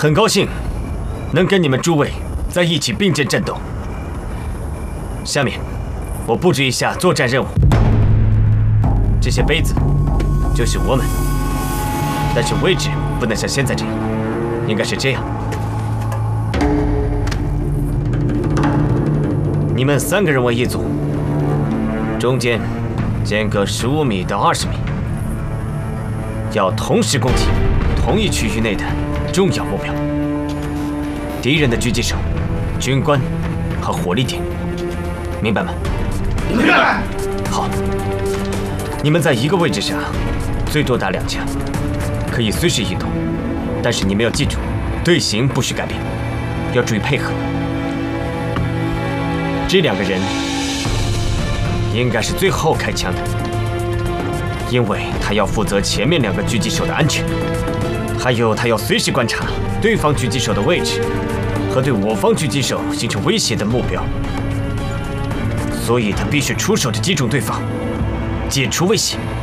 很高兴能跟你们诸位在一起并肩战斗。下面，我布置一下作战任务。这些杯子就是我们，但是位置不能像现在这样，应该是这样。你们3个人为一组，中间间隔15米到20米，要同时攻击同一区域内的重要目标。敌人的狙击手、军官和火力点，明白吗？ 明白。 好，你们在一个位置上，最多打2枪，可以随时移动。但是你们要记住，队形不许改变，要注意配合。这2个人应该是最后开枪的，因为他要负责前面2个狙击手的安全，还有他要随时观察对方狙击手的位置和对我方狙击手形成威胁的目标，所以他必须出手的击中对方，解除威胁。